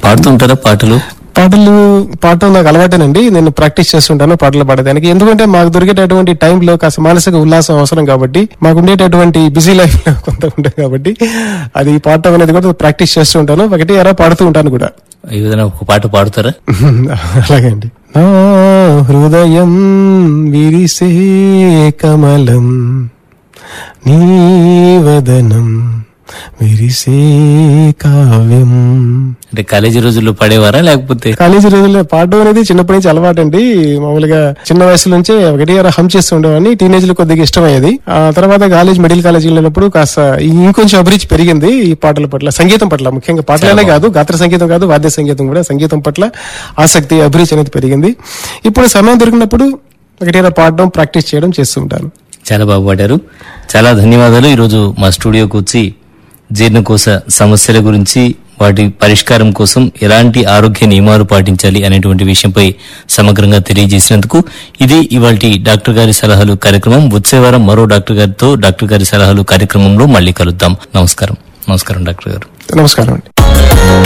పాడుతుంటారా పాటలు? పాడటం నాకు అలవాటేనండి. నేను ప్రాక్టీస్ చేస్తుంటాను పాటలు పాడడానికి. ఎందుకంటే మాకు దొరికేటటువంటి టైంలో కాస్త మానసిక ఉల్లాసం అవసరం కాబట్టి, మాకు ఉండేటటువంటి బిజీ లైఫ్ లో కొంత ఉంటుంది కాబట్టి అది పాడటం అనేది కూడా ప్రాక్టీస్ చేస్తూ ఉంటాను. ఒకటి అలా పాడుతూ ఉంటాను కూడా. ఏదైనా ఒక పాట పాడుతారా? అలాగే అండి. నా హృదయం విరిసే కమలం, నీ వదనం విరిసే కావ్యం. అంటే కాలేజీ రోజుల్లో పాడేవారా లేకపోతే? కాలేజీ రోజుల్లో పాడడం అనేది చిన్నప్పటి నుంచి అలవాటండి. మామూలుగా చిన్న వయసు నుంచే ఒకటి హమ్ చేస్తూ ఉండేవాడిని. టీనేజ్ లో కొద్దిగా ఇష్టమయ్యేది. ఆ తర్వాత మెడికల్ కాలేజీలో వెళ్ళినప్పుడు కాస్త ఇంకొంచెం అభిరుచి పెరిగింది ఈ పాటల పట్ల, సంగీతం పట్ల. ముఖ్యంగా పాటలనే కాదు, గాత్ర సంగీతం కాదు, వాద్య సంగీతం కూడా, సంగీతం పట్ల ఆసక్తి, అభిరుచి అనేది పెరిగింది. ఇప్పుడు సమయం దొరికినప్పుడు ఒకటి పాడడం, ప్రాక్టీస్ చేయడం చేస్తూ ఉంటాను. చాలా బాగా పాడారు. చాలా ధన్యవాదాలు. ఈరోజు మా స్టూడియోకి వచ్చి జీర్ణకోశ సమస్యల గురించి, వాటి పరిష్కారం కోసం ఎలాంటి ఆరోగ్య నియమాలు పాటించాలి అనేటువంటి విషయంపై సమగ్రంగా తెలియజేసినందుకు. ఇది ఇవాల్టి డాక్టర్ గారి సలహాలు కార్యక్రమం. వచ్చే వారం మరో డాక్టర్ గారితో డాక్టర్ గారి సలహాలు కార్యక్రమంలో మళ్ళీ కలుద్దాం. నమస్కారం. నమస్కారం డాక్టర్ గారు. నమస్కారం అండి.